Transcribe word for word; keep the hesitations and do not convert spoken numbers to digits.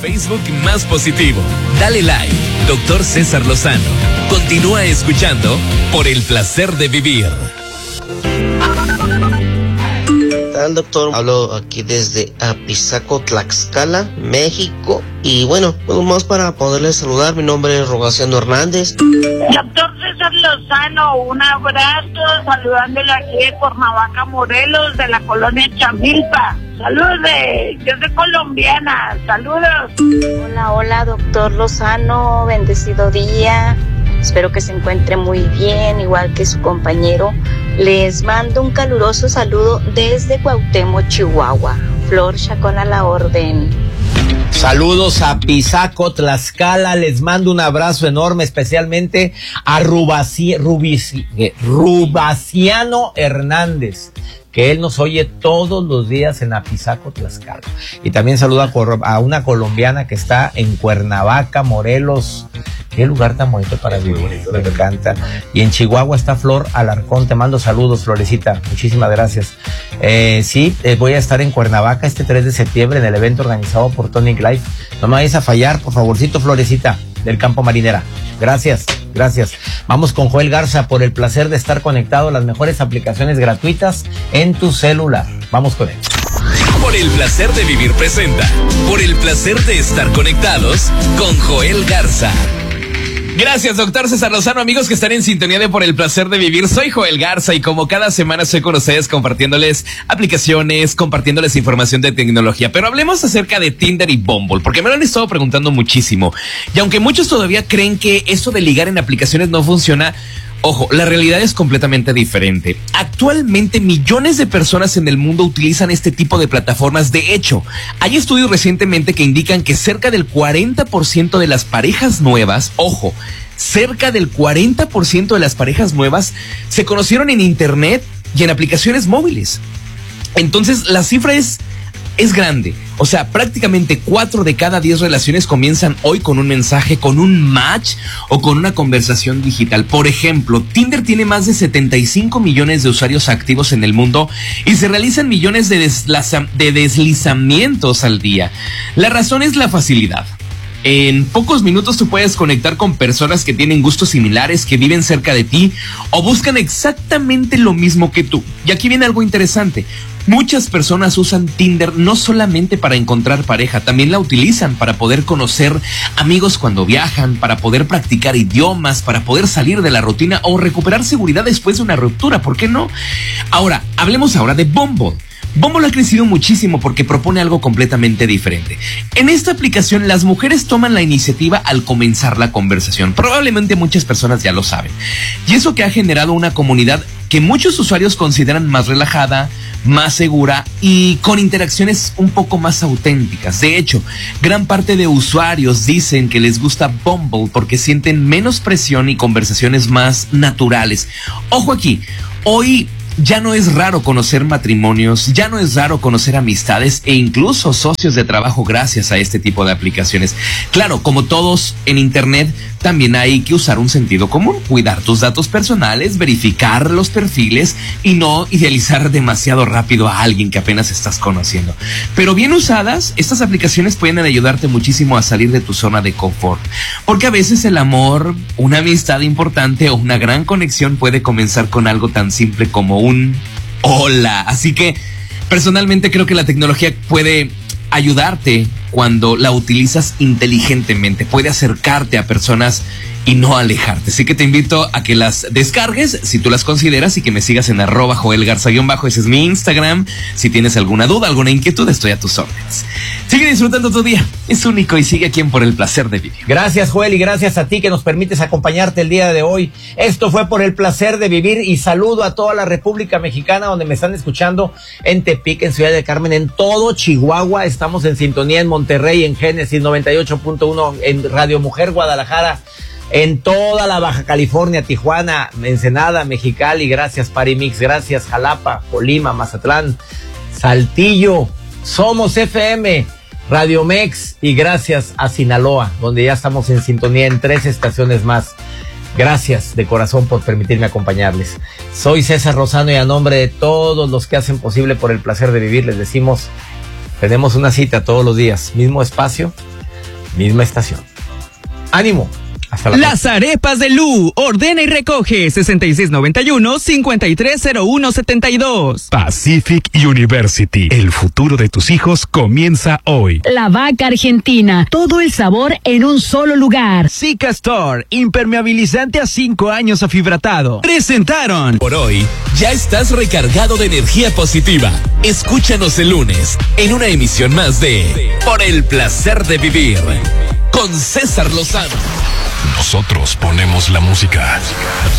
Facebook más positivo. Dale like, doctor César Lozano. Continúa escuchando Por el Placer de Vivir. ¿Qué tal, doctor? Hablo aquí desde Apizaco, Tlaxcala, México. Y bueno, pues más para poderles saludar. Mi nombre es Rogaciano Hernández. Doctor César Lozano, un abrazo, saludándole aquí de Cuernavaca, Morelos, de la colonia Chamilpa. Saludos, de, yo soy colombiana, saludos. Hola, hola, doctor Lozano, bendecido día. Espero que se encuentre muy bien, igual que su compañero. Les mando un caluroso saludo desde Cuauhtémoc, Chihuahua. Flor Chacón a la orden. Saludos a Apizaco, Tlaxcala. Les mando un abrazo enorme, especialmente a Rubaci, Rubici, Rubaciano Hernández, que él nos oye todos los días en Apizaco, Tlaxcala. Y también saluda a una colombiana que está en Cuernavaca, Morelos. Qué lugar tan bonito para vivir, me encanta. Y en Chihuahua está Flor Alarcón, te mando saludos, Florecita, muchísimas gracias. Eh, sí, eh, voy a estar en Cuernavaca este tres de septiembre en el evento organizado por Tonic Life. No me vayas a fallar, por favorcito, Florecita, del Campo Marinera. Gracias, gracias. Vamos con Joel Garza, por el placer de estar conectado a las mejores aplicaciones gratuitas en tu celular. Vamos con él. Por el Placer de Vivir presenta Por el Placer de Estar Conectados con Joel Garza. Gracias, doctor César Lozano, amigos que están en sintonía de Por el Placer de Vivir. Soy Joel Garza y como cada semana estoy con ustedes compartiéndoles aplicaciones, compartiéndoles información de tecnología. Pero hablemos acerca de Tinder y Bumble, porque me lo han estado preguntando muchísimo. Y aunque muchos todavía creen que eso de ligar en aplicaciones no funciona, ojo, la realidad es completamente diferente. Actualmente millones de personas en el mundo utilizan este tipo de plataformas. De hecho, hay estudios recientemente que indican que cerca del cuarenta por ciento de las parejas nuevas, ojo, cerca del cuarenta por ciento de las parejas nuevas se conocieron en internet y en aplicaciones móviles. Entonces, la cifra es... es grande. O sea, prácticamente cuatro de cada diez relaciones comienzan hoy con un mensaje, con un match o con una conversación digital. Por ejemplo, Tinder tiene más de setenta y cinco millones de usuarios activos en el mundo y se realizan millones de, deslaza- de deslizamientos al día. La razón es la facilidad. En pocos minutos tú puedes conectar con personas que tienen gustos similares, que viven cerca de ti o buscan exactamente lo mismo que tú. Y aquí viene algo interesante. Muchas personas usan Tinder no solamente para encontrar pareja, también la utilizan para poder conocer amigos cuando viajan, para poder practicar idiomas, para poder salir de la rutina o recuperar seguridad después de una ruptura, ¿por qué no? Ahora, hablemos ahora de Bumble. Bumble ha crecido muchísimo porque propone algo completamente diferente. En esta aplicación las mujeres toman la iniciativa al comenzar la conversación. Probablemente muchas personas ya lo saben. Y eso que ha generado una comunidad que muchos usuarios consideran más relajada, más segura y con interacciones un poco más auténticas. De hecho, gran parte de usuarios dicen que les gusta Bumble porque sienten menos presión y conversaciones más naturales. Ojo aquí, hoy ya no es raro conocer matrimonios, ya no es raro conocer amistades e incluso socios de trabajo gracias a este tipo de aplicaciones. Claro, como todos en internet, también hay que usar un sentido común, cuidar tus datos personales, verificar los perfiles y no idealizar demasiado rápido a alguien que apenas estás conociendo. Pero bien usadas, estas aplicaciones pueden ayudarte muchísimo a salir de tu zona de confort, porque a veces el amor, una amistad importante o una gran conexión puede comenzar con algo tan simple como un hola. Así que personalmente creo que la tecnología puede ayudarte cuando la utilizas inteligentemente, puede acercarte a personas y no alejarte. Así que te invito a que las descargues si tú las consideras y que me sigas en arroba Joel Garza-bajo. Ese es mi Instagram. Si tienes alguna duda, alguna inquietud, estoy a tus órdenes. Sigue disfrutando tu día, es único y sigue aquí en Por el Placer de Vivir. Gracias, Joel, y gracias a ti que nos permites acompañarte el día de hoy. Esto fue Por el Placer de Vivir y saludo a toda la República Mexicana donde me están escuchando en Tepic, en Ciudad del Carmen, en todo Chihuahua. Estamos en sintonía en Monterrey, en Génesis noventa y ocho punto uno, en Radio Mujer Guadalajara, en toda la Baja California, Tijuana, Ensenada, Mexicali, gracias Parimix, gracias Jalapa, Colima, Mazatlán, Saltillo, Somos F M, Radio Mex y gracias a Sinaloa, donde ya estamos en sintonía en tres estaciones más. Gracias de corazón por permitirme acompañarles. Soy César Lozano y a nombre de todos los que hacen posible Por el Placer de Vivir les decimos, tenemos una cita todos los días, mismo espacio, misma estación. ¡Ánimo! Hasta la Las arepas de Lu. Ordena y recoge sesenta y seis noventa y uno, cincuenta y tres cero uno setenta y dos. Pacific University. El futuro de tus hijos comienza hoy. La Vaca Argentina. Todo el sabor en un solo lugar. Zika Store. Impermeabilizante a cinco años afibratado. Presentaron. Por hoy, ya estás recargado de energía positiva. Escúchanos el lunes en una emisión más de Por el Placer de Vivir con César Lozano. Nosotros ponemos la música.